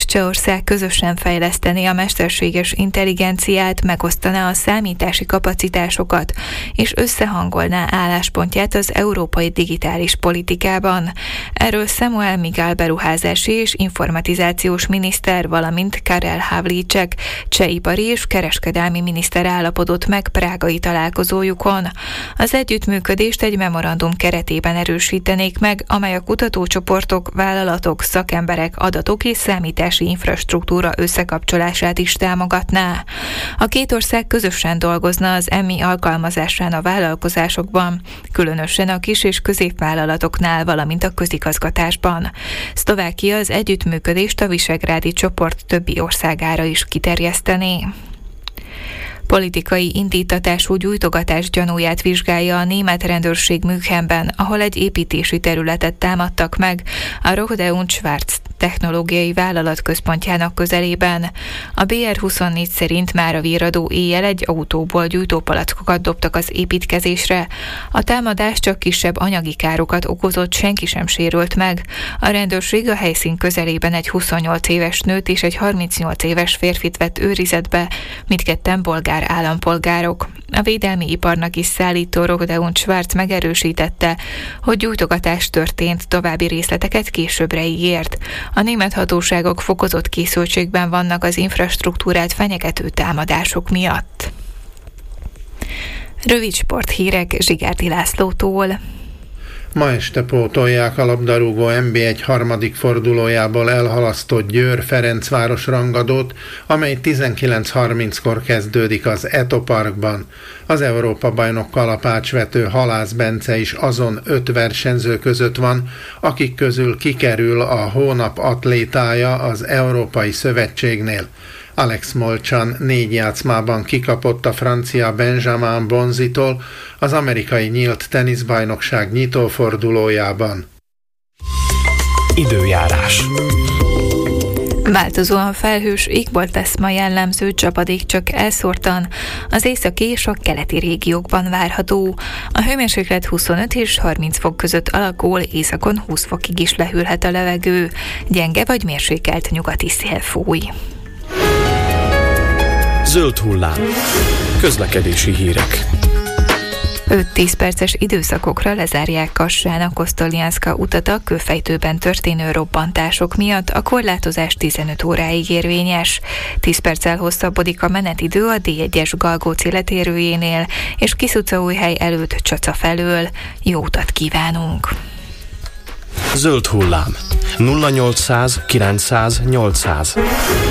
Csehország közösen fejlesztené a mesterséges intelligenciát, megosztaná a számítási kapacitásokat, és összehangolná álláspontját az európai digitális politikában. Erről Samuel Mighal beruházási és informatizációs miniszter, valamint Karel Havlíček cseh ipari és kereskedelmi miniszter állapodott meg prágai találkozójukon. Az együttműködést egy memorandum keretében erősítenék meg, amely a kutatócsoportok, vállalatok, szakemberek, adatok és számítási infrastruktúra összekapcsolását is támogatná. A két ország közösen dolgozna az EMI alkalmazásán a vállalkozásokban, különösen a kis- és középvállalatoknál, valamint a közigazgatásban. Szlovákia az együttműködést a visegrádi csoport többi országára is kiterjesztené. Politikai indítatású gyújtogatás gyanúját vizsgálja a német rendőrség Münchenben, ahol egy építési területet támadtak meg a Rohde & Schwarz technológiai vállalat központjának közelében. A BR24 szerint mára virradó éjjel egy autóból gyújtópalackokat dobtak az építkezésre. A támadás csak kisebb anyagi károkat okozott, senki sem sérült meg. A rendőrség a helyszín közelében egy 28 éves nőt és egy 38 éves férfit vett őrizetbe, mindketten bolgár állampolgárok. A védelmi iparnak is szállító Rohde & Schwarz megerősítette, hogy gyújtogatás történt, további részleteket későbbre ígért. A német hatóságok fokozott készültségben vannak az infrastruktúrát fenyegető támadások miatt. Rövid sporthírek Zsigárdi Lászlótól. Ma este pótolják a labdarúgó NB1 harmadik fordulójából elhalasztott Győr-Ferencváros rangadót, amely 19:30-kor kezdődik az Eto Parkban. Az Európa-bajnok kalapácsvető Halász Bence is azon 5 versenyző között van, akik közül kikerül a hónap atlétája az Európai Szövetségnél. Alex Molchan 4 játszmában kikapott a francia Benjamin Bonzitól az amerikai nyílt teniszbajnokság nyitófordulójában. Időjárás. Változóan felhős, égbolt lesz ma, jellemző csapadék csak elszórtan, az északi és a keleti régiókban várható. A hőmérséklet 25 és 30 fok között alakul, északon 20 fokig is lehűlhet a levegő. Gyenge vagy mérsékelt nyugati szél fúj. Zöld hullám. Közlekedési hírek. 5-10 perces időszakokra lezárják Kassán a Kosztolnyánszka utat a kőfejtőben történő robbantások miatt, a korlátozás 15 óráig érvényes. 10 perccel hosszabbodik a menetidő a D1-es Galgóci letérőjénél, és Kiszutcaújhely előtt Csaca felől. Jó utat kívánunk! Zöld hullám. 0800 900 800.